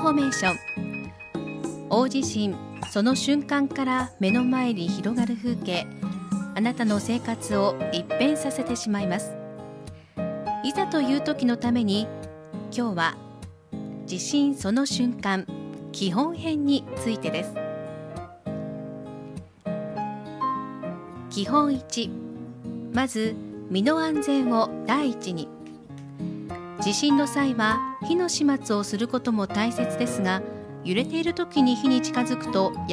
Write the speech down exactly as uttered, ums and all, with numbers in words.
フォメーション。大地震、その瞬間から目の前に広がる風景、あなたの生活を一変させてしまいます。いざという時のために、今日は地震その瞬間基本編についてです。基本いち、まず身の安全を第一に。地震の際は火の始末をすることも大切ですが、揺れている時に火に近づくと